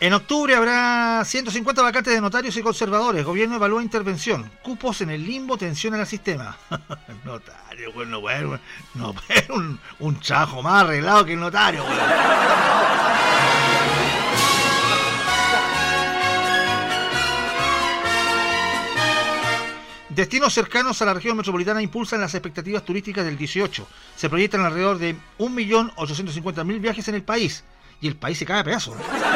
En octubre habrá 150 vacantes de notarios y conservadores. Gobierno evalúa intervención. Cupos en el limbo tensionan al sistema. Notario, güey, no puede un chajo más arreglado que el notario, güey. Destinos cercanos a la región metropolitana impulsan las expectativas turísticas del 18. Se proyectan alrededor de 1.850.000 viajes en el país. Y el país se cae a pedazos.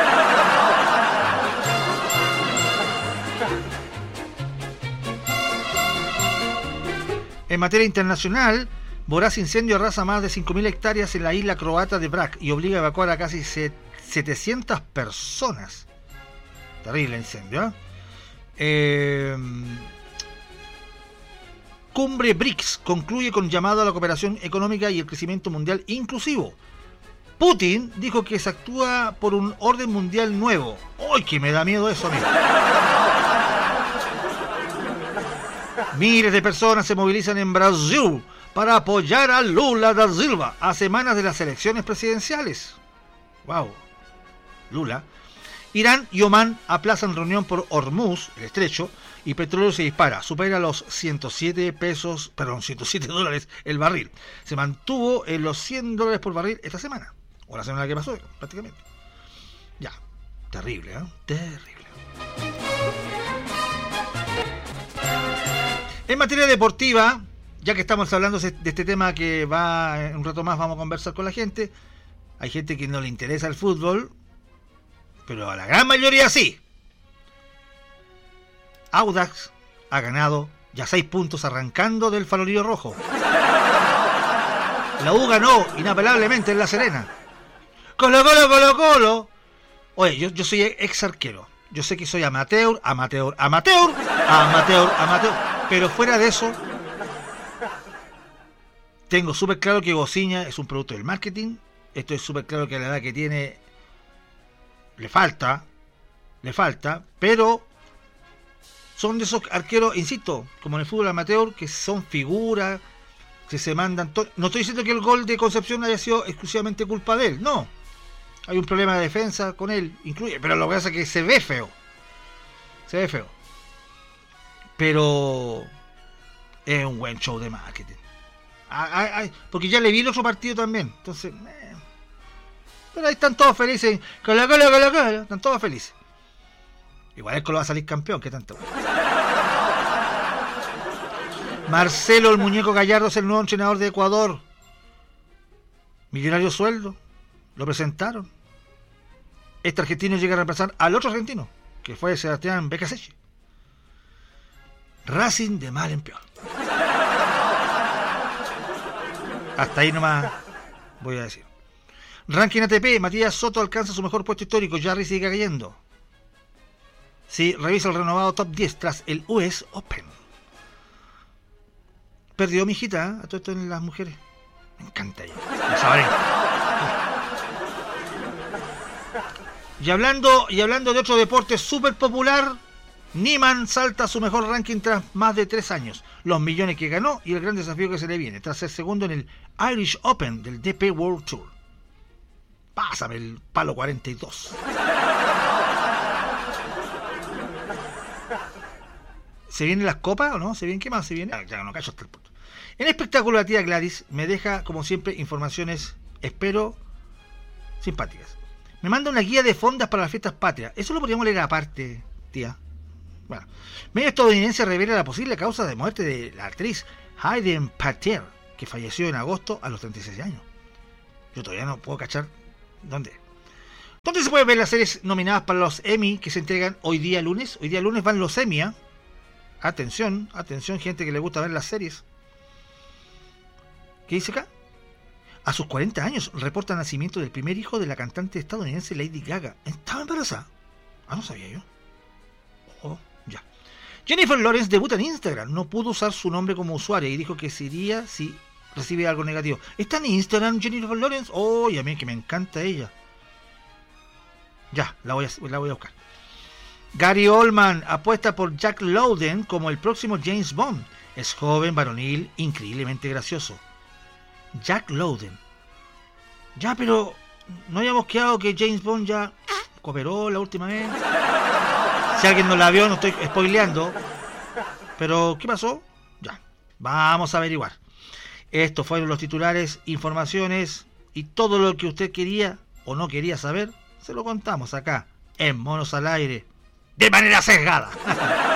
En materia internacional, voraz incendio arrasa más de 5.000 hectáreas en la isla croata de Brač y obliga a evacuar a casi 700 personas. Terrible incendio, ¿eh? Cumbre BRICS concluye con llamado a la cooperación económica y el crecimiento mundial inclusivo. Putin dijo que se actúa por un orden mundial nuevo. ¡Ay, que me da miedo eso a mí! Miles de personas se movilizan en Brasil para apoyar a Lula da Silva a semanas de las elecciones presidenciales. ¡Wow! Lula. Irán y Omán aplazan reunión por Hormuz, el estrecho, y petróleo se dispara. Supera los $107 el barril. Se mantuvo en los $100 por barril esta semana. O la semana que pasó, prácticamente. Ya. Terrible, ¿eh? Terrible. En materia deportiva, ya que estamos hablando de este tema que va en un rato más, vamos a conversar con la gente. Hay gente que no le interesa el fútbol, pero a la gran mayoría sí. Audax ha ganado ya 6 puntos arrancando del farolillo rojo. La U ganó inapelablemente en La Serena. Colo. Oye, yo soy ex arquero. Yo sé que soy amateur. Pero fuera de eso, tengo súper claro que Bociña es un producto del marketing. Estoy súper claro que a la edad que tiene le falta, pero son de esos arqueros, insisto, como en el fútbol amateur, que son figuras, que se mandan todo. No estoy diciendo que el gol de Concepción haya sido exclusivamente culpa de él, no. Hay un problema de defensa con él, pero lo que pasa es que se ve feo. Pero es un buen show de marketing. Porque ya le vi el otro partido también. Entonces, pero ahí están todos felices. Colo. Están todos felices. Igual el Colo va a salir campeón, ¿qué tanto? Marcelo el Muñeco Gallardo es el nuevo entrenador de Ecuador. Millonario sueldo. Lo presentaron. Este argentino llega a reemplazar al otro argentino, que fue Sebastián Becasecchi. Racing de mal en peor. Hasta ahí nomás voy a decir. Ranking ATP, Matías Soto alcanza su mejor puesto histórico, Jarry sigue cayendo. Sí, revisa el renovado top 10 tras el US Open. Perdió mi hijita, a todo esto en las mujeres. Me encanta ella. Lo sabré. Y hablando de otro deporte súper popular, Niemann salta a su mejor ranking tras más de 3 años. Los millones que ganó y el gran desafío que se le viene, tras ser segundo en el Irish Open del DP World Tour. Pásame el palo 42. ¿Se vienen las copas o no? ¿Se viene qué más? ¿Se viene? Ya no callo hasta el punto. En espectáculo, la tía Gladys me deja, como siempre, informaciones, espero, simpáticas. Me manda una guía de fondas para las fiestas patrias. Eso lo podríamos leer aparte, tía. Bueno, medio estadounidense revela la posible causa de muerte de la actriz Hayden Panettiere, que falleció en agosto a los 36 años. Yo todavía no puedo cachar dónde. ¿Dónde se pueden ver las series nominadas para los Emmy que se entregan hoy día lunes? Hoy día lunes van los Emmy, ¿eh? Atención, gente que le gusta ver las series. ¿Qué dice acá? A sus 40 años reporta el nacimiento del primer hijo de la cantante estadounidense Lady Gaga. ¿Estaba embarazada? No sabía yo. Oh, ya. Jennifer Lawrence debuta en Instagram. No pudo usar su nombre como usuaria y dijo que sería si recibe algo negativo. ¿Está en Instagram Jennifer Lawrence? Oh, y a mí que me encanta ella. Ya, la voy a buscar. Gary Oldman apuesta por Jack Lowden como el próximo James Bond. Es joven, varonil, increíblemente gracioso. Jack Lowden. Ya, pero no habíamos quedado que James Bond ya cooperó la última vez. Si alguien no la vio, no estoy spoileando. Pero, ¿qué pasó? Ya, vamos a averiguar. Estos fueron los titulares, informaciones y todo lo que usted quería o no quería saber, se lo contamos acá, en Monos al Aire, de manera sesgada.